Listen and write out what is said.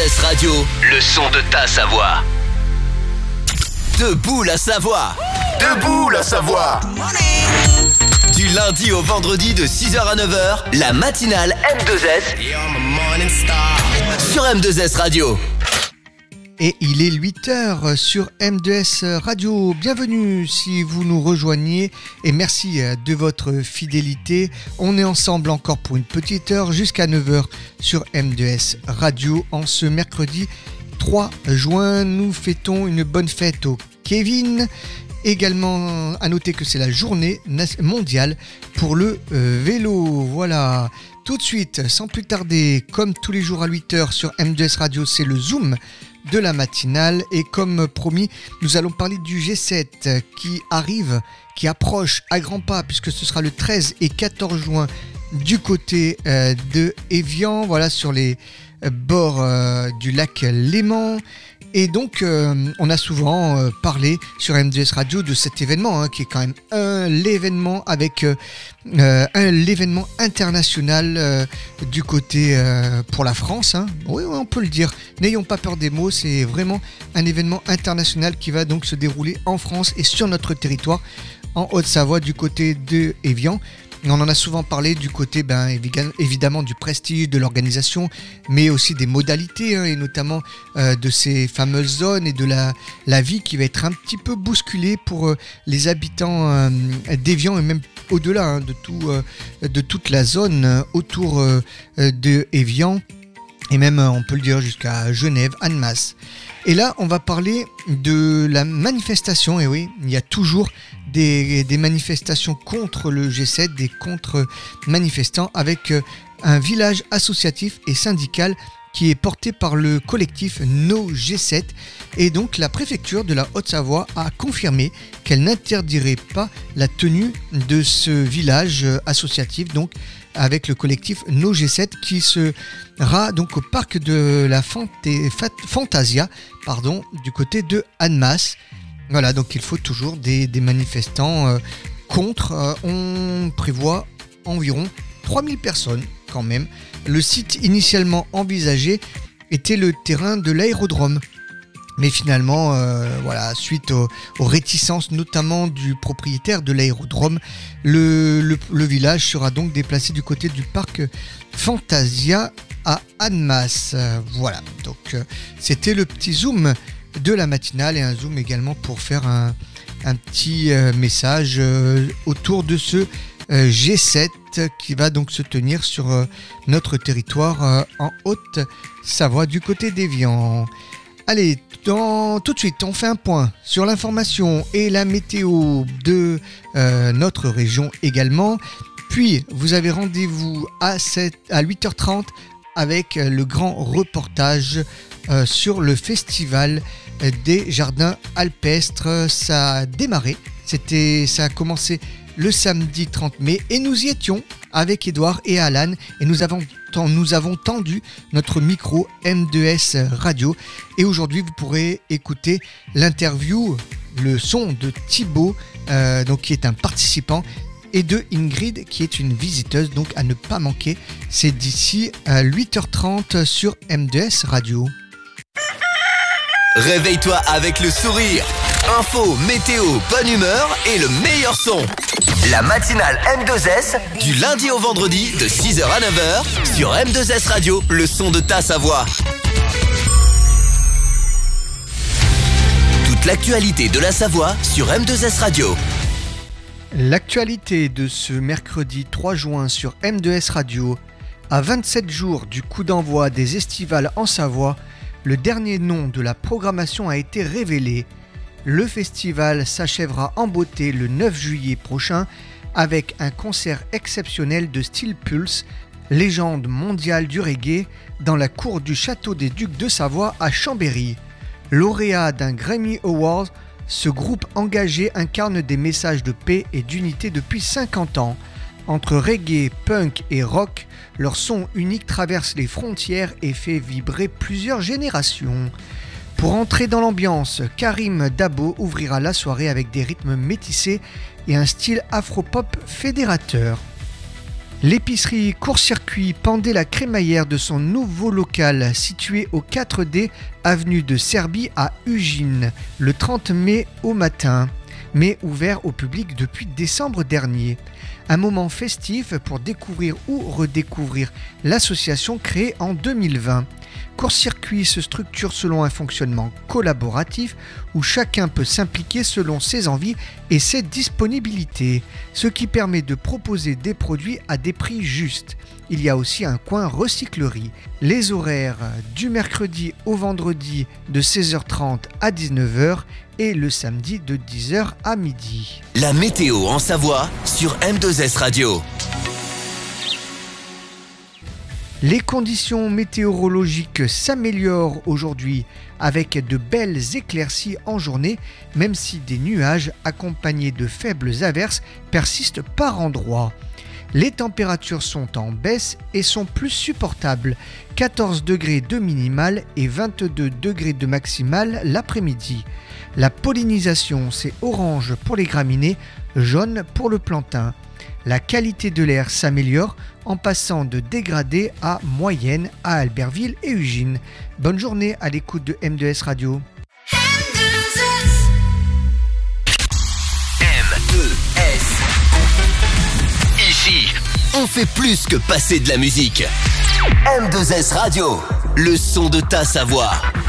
M2S Radio, le son de ta Savoie. Debout la Savoie. Debout la Savoie. Du lundi au vendredi de 6h à 9h, la matinale M2S sur M2S Radio. Et il est 8h sur M2S Radio. Bienvenue si vous nous rejoignez et merci de votre fidélité. On est ensemble encore pour une petite heure jusqu'à 9h sur M2S Radio. En ce mercredi 3 juin, nous fêtons une bonne fête au Kevin. Également à noter que c'est la journée mondiale pour le vélo. Voilà. Tout de suite, sans plus tarder, comme tous les jours à 8h sur M2S Radio, c'est le Zoom de la matinale. Et comme promis, nous allons parler du G7 qui approche à grands pas, puisque ce sera le 13 et 14 juin du côté de Évian, voilà, sur les bords du lac Léman. Et donc, on a souvent parlé sur M2S Radio de cet événement, qui est quand même l'événement avec l'événement international du côté pour la France. Oui, on peut le dire. N'ayons pas peur des mots, c'est vraiment un événement international qui va donc se dérouler en France et sur notre territoire, en Haute-Savoie, du côté de Évian. On en a souvent parlé du côté évidemment du prestige, de l'organisation, mais aussi des modalités et notamment de ces fameuses zones et de la vie qui va être un petit peu bousculée pour les habitants d'Évian et même au-delà de toute la zone autour de Évian et même on peut le dire jusqu'à Genève, Annemasse. Et là on va parler de la manifestation, et oui, il y a toujours des manifestations contre le G7, des contre-manifestants avec un village associatif et syndical qui est porté par le collectif No G7. Et donc la préfecture de la Haute-Savoie a confirmé qu'elle n'interdirait pas la tenue de ce village associatif, donc avec le collectif No G7 qui sera donc au parc de la Fantasia, du côté de Annemasse. Voilà, donc il faut toujours des manifestants contre. On prévoit environ 3000 personnes quand même. Le site initialement envisagé était le terrain de l'aérodrome. Mais finalement, suite aux réticences notamment du propriétaire de l'aérodrome, le village sera donc déplacé du côté du parc Fantasia à Annemasse. Voilà, donc c'était le petit zoom de la matinale et un zoom également pour faire un petit message autour de ce G7 qui va donc se tenir sur notre territoire en Haute-Savoie du côté d'Évian. Allez, tout de suite, on fait un point sur l'information et la météo de notre région également. Puis, vous avez rendez-vous à 8h30 avec le grand reportage sur le festival des jardins alpestres. Ça a démarré, ça a commencé le samedi 30 mai et nous y étions avec Edouard et Alan et nous avons tendu notre micro M2S Radio et aujourd'hui vous pourrez écouter l'interview, le son de Thibaut donc qui est un participant et de Ingrid qui est une visiteuse, donc à ne pas manquer, c'est d'ici à 8h30 sur M2S Radio. Réveille-toi avec le sourire. Info, météo, bonne humeur et le meilleur son. La matinale M2S du lundi au vendredi de 6h à 9h sur M2S Radio, le son de ta Savoie. Toute l'actualité de la Savoie sur M2S Radio. L'actualité de ce mercredi 3 juin sur M2S Radio. À 27 jours du coup d'envoi des estivales en Savoie, le dernier nom de la programmation a été révélé. Le festival s'achèvera en beauté le 9 juillet prochain avec un concert exceptionnel de Steel Pulse, légende mondiale du reggae, dans la cour du château des Ducs de Savoie à Chambéry. Lauréat d'un Grammy Award, ce groupe engagé incarne des messages de paix et d'unité depuis 50 ans. Entre reggae, punk et rock, leur son unique traverse les frontières et fait vibrer plusieurs générations. Pour entrer dans l'ambiance, Karim Dabo ouvrira la soirée avec des rythmes métissés et un style afro-pop fédérateur. L'épicerie Court-Circuit pendait la crémaillère de son nouveau local situé au 4D avenue de Serbie à Ugine le 30 mai au matin, mais ouvert au public depuis décembre dernier. Un moment festif pour découvrir ou redécouvrir l'association créée en 2020. Court-Circuit se structure selon un fonctionnement collaboratif où chacun peut s'impliquer selon ses envies et ses disponibilités, ce qui permet de proposer des produits à des prix justes. Il y a aussi un coin recyclerie. Les horaires du mercredi au vendredi de 16h30 à 19h et le samedi de 10h à midi. La météo en Savoie sur M2S Radio. Les conditions météorologiques s'améliorent aujourd'hui avec de belles éclaircies en journée, même si des nuages accompagnés de faibles averses persistent par endroits. Les températures sont en baisse et sont plus supportables, 14 degrés de minimale et 22 degrés de maximale l'après-midi. La pollinisation, c'est orange pour les graminées, jaune pour le plantain. La qualité de l'air s'améliore en passant de dégradée à moyenne à Albertville et Ugine. Bonne journée à l'écoute de M2S Radio. M2S. Ici, on fait plus que passer de la musique. M2S Radio, le son de ta Savoie.